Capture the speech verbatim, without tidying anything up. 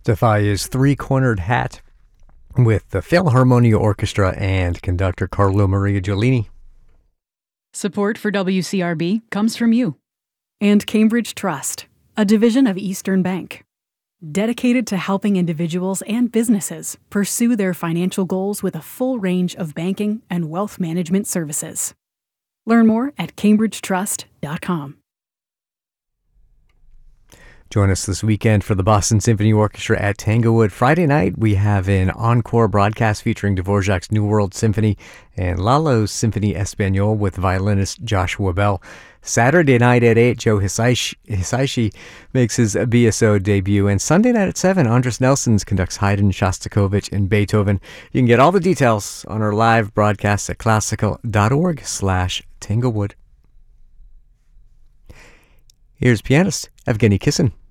Defy's Three-Cornered Hat with the Philharmonia Orchestra and conductor Carlo Maria Giolini. Support for W C R B comes from you. And Cambridge Trust, a division of Eastern Bank, dedicated to helping individuals and businesses pursue their financial goals with a full range of banking and wealth management services. Learn more at cambridge trust dot com. Join us this weekend for the Boston Symphony Orchestra at Tanglewood. Friday night, we have an encore broadcast featuring Dvorak's New World Symphony and Lalo's Symphony Espagnole with violinist Joshua Bell. Saturday night at eight, Joe Hisaishi, Hisaishi makes his B S O debut. And Sunday night at seven, Andres Nelsons conducts Haydn, Shostakovich, and Beethoven. You can get all the details on our live broadcast at classical.org slash Tanglewood. Here's pianist Evgeny Kissin.